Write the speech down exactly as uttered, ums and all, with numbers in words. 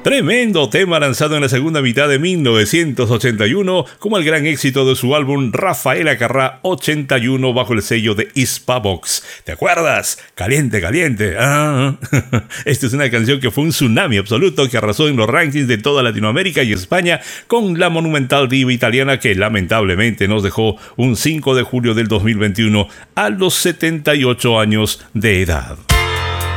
Tremendo tema lanzado en la segunda mitad de mil novecientos ochenta y uno como el gran éxito de su álbum Rafael Acarrá ochenta y uno bajo el sello de Hispavox. ¿Te acuerdas? Caliente, caliente. Ah. Esta es una canción que fue un tsunami absoluto que arrasó en los rankings de toda Latinoamérica y España con la monumental diva italiana que lamentablemente nos dejó un cinco de julio del dos mil veintiuno a los setenta y ocho años de edad.